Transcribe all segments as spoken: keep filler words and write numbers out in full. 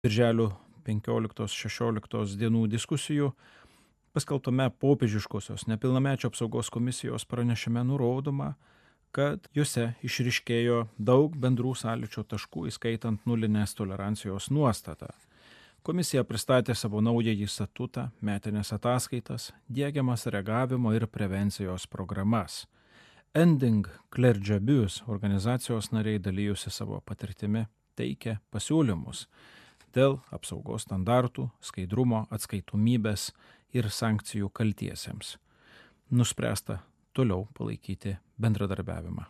Birželio penkioliktos šešioliktos dienų diskusijų paskelbtame popiežiškosios nepilnamečio apsaugos komisijos pranešime nurodoma, kad juose išryškėjo daug bendrų sąlyčio taškų, įskaitant nulinės tolerancijos nuostatą. Komisija pristatė savo naująjį statutą, metinės ataskaitas, diegiamas reagavimo ir prevencijos programas. Ending Clergy Abuse organizacijos nariai dalyjusi savo patirtimi teikia pasiūlymus dėl apsaugos standartų, skaidrumo, atskaitomybės ir sankcijų kaltiesiems. Nuspręsta toliau palaikyti bendradarbiavimą.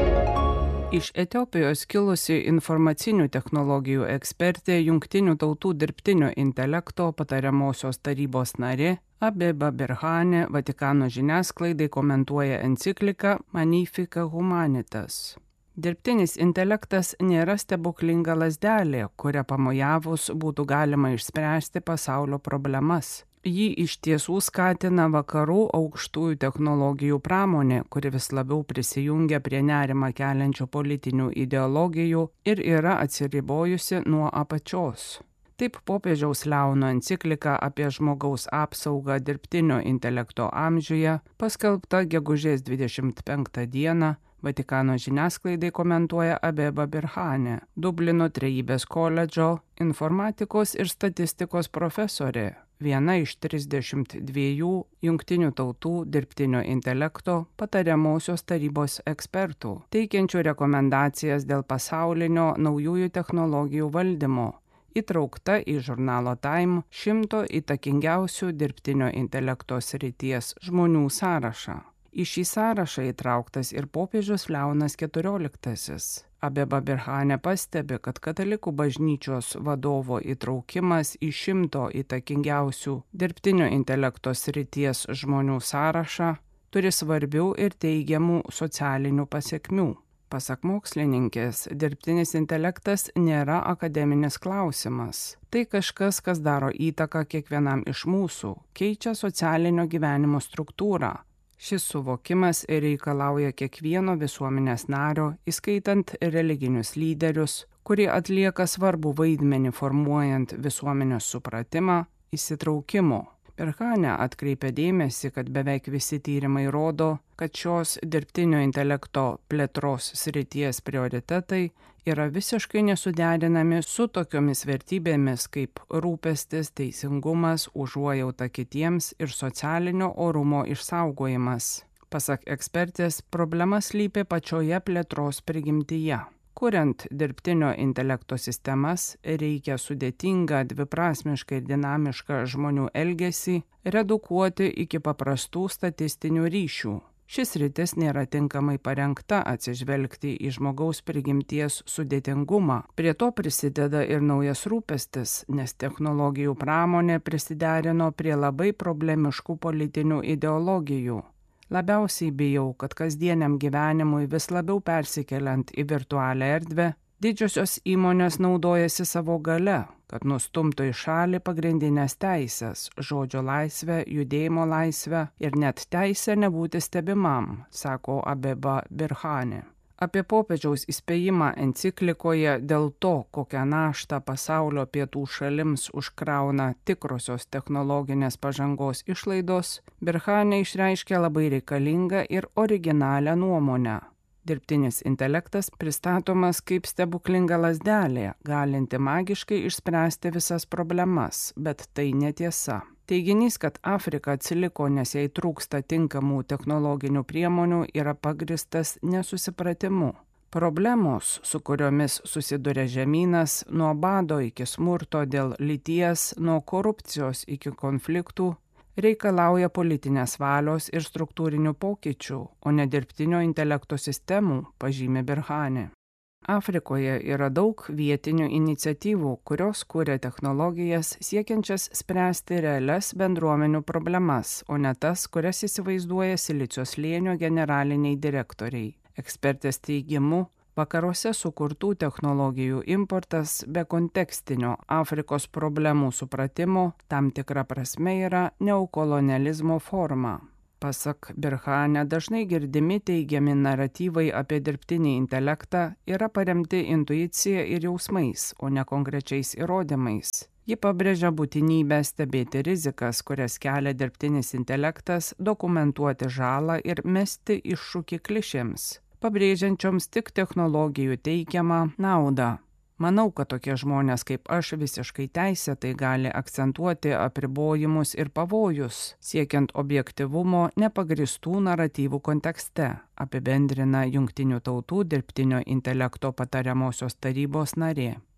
Iš Etiopijos kilusi informacinių technologijų ekspertė Jungtinių tautų dirbtinio intelekto patariamosios tarybos narė Abeba Birhane Vatikano žiniasklaidai komentuoja encikliką Magnificat Humanitas. Dirbtinis intelektas nėra stebuklinga lazdelė, kuria pamojavus būtų galima išspręsti pasaulio problemas. Jį iš tiesų skatina vakarų aukštųjų technologijų pramonė, kuri vis labiau prisijungia prie nerimą keliančių politinių ideologijų ir yra atsiribojusi nuo apačios. Taip popiežiaus Leono enciklika apie žmogaus apsaugą dirbtinio intelekto amžiuje, paskelbta gegužės dvidešimt penktą dieną, Vatikano žiniasklaidai komentuoja Abeba Birhane, Dublino Trejybės koledžo informatikos ir statistikos profesorė, viena iš trisdešimt dviejų Jungtinių tautų dirbtinio intelekto patariamosios tarybos ekspertų, teikiančių rekomendacijas dėl pasaulinio naujųjų technologijų valdymo, įtraukta į žurnalo Time šimto įtakingiausių dirbtinio intelekto srities žmonių sąrašą. Į šį sąrašą įtrauktas ir popiežius Leonas keturioliktasis. Abeba Birhane pastebi, kad katalikų bažnyčios vadovo įtraukimas į šimto įtakingiausių dirbtinio intelekto srities žmonių sąrašą turi svarbių ir teigiamų socialinių pasekmių. Pasak mokslininkės, dirbtinis intelektas nėra akademinis klausimas. Tai kažkas, kas daro įtaką kiekvienam iš mūsų, keičia socialinio gyvenimo struktūrą. Šis suvokimas reikalauja kiekvieno visuomenės nario, įskaitant religinius lyderius, kurie atlieka svarbų vaidmenį formuojant visuomenės supratimą, įsitraukimo. Birhane atkreipia dėmesį, kad beveik visi tyrimai rodo, kad šios dirbtinio intelekto plėtros srities prioritetai yra visiškai nesuderinami su tokiomis vertybėmis kaip rūpestis, teisingumas, užuojauta kitiems ir socialinio orumo išsaugojimas. Pasak ekspertės, problema slypi pačioje plėtros prigimtyje. Kuriant dirbtinio intelekto sistemas, reikia sudėtingą, dviprasmišką ir dinamišką žmonių elgesį redukuoti iki paprastų statistinių ryšių. Šis sritis nėra tinkamai parengta atsižvelgti į žmogaus prigimties sudėtingumą. Prie to prisideda ir naujas rūpestis, nes technologijų pramonė prisiderino prie labai problemiškų politinių ideologijų. Labiausiai bijau, kad kasdieniam gyvenimui vis labiau persikeliant į virtualią erdvę, didžiosios įmonės naudojasi savo gale, kad nustumtų į šalį pagrindinės teisės – žodžio laisvę, judėjimo laisvę ir net teisę nebūti stebimam, sako Abeba Birhane. Apie popiežiaus įspėjimą enciklikoje dėl to, kokią naštą pasaulio pietų šalims užkrauna tikrosios technologinės pažangos išlaidos, Birhane išreiškė labai reikalingą ir originalią nuomonę. Dirbtinis intelektas pristatomas kaip stebuklinga lazdelė, galinti magiškai išspręsti visas problemas, bet tai netiesa. Teiginys, kad Afrika atsiliko, nes jai trūksta tinkamų technologinių priemonių, yra pagristas nesusipratimu. Problemos, su kuriomis susiduria žemynas, nuo bado iki smurto dėl lyties, nuo korupcijos iki konfliktų, reikalauja politinės valios ir struktūrinių pokyčių, o ne dirbtinio intelekto sistemų, pažymi Birhane. Afrikoje yra daug vietinių iniciatyvų, kurios kuria technologijas siekiančias spręsti realias bendruomenių problemas, o ne tas, kurias įsivaizduoja Silicio slėnio generaliniai direktoriai. Ekspertės teigimu, vakaruose sukurtų technologijų importas be kontekstinio Afrikos problemų supratimo tam tikra prasme yra neokolonializmo forma. Pasak Birhane, dažnai girdimi teigiami naratyvai apie dirbtinį intelektą yra paremti intuicija ir jausmais, o ne konkrečiais įrodymais. Ji pabrėžia būtinybę stebėti rizikas, kurias kelia dirbtinis intelektas, dokumentuoti žalą ir mesti iššūkį klišėms, pabrėžiančioms tik technologijų teikiamą naudą. Manau, kad tokie žmonės kaip aš visiškai teisėtai gali akcentuoti apribojimus ir pavojus, siekiant objektyvumo nepagristų naratyvų kontekste, apibendrina Jungtinių tautų dirbtinio intelekto patariamosios tarybos narė.